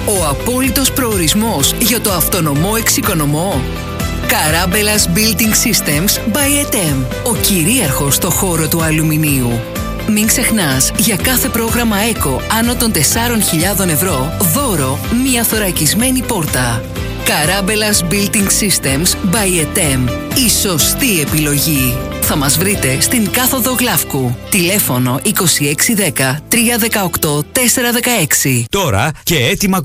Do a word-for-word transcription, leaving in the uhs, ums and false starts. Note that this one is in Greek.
Ο απόλυτος προορισμός για το αυτονομό εξοικονομό. Καράμπελας Building Systems by ΕΤΕΜ. Ο κυρίαρχος στο χώρο του αλουμινίου. Μην ξεχνάς, για κάθε πρόγραμμα ΕΚΟ άνω των τεσσάρων χιλιάδων ευρώ, δώρο μία θωρακισμένη πόρτα. Καράμπελας Building Systems by ΕΤΕΜ. Η σωστή επιλογή. Θα μας βρείτε στην κάθοδο Γλαύκου. Τηλέφωνο είκοσι έξι δέκα τρία δεκαοκτώ τέσσερα δεκαέξι. Τώρα και έτοιμα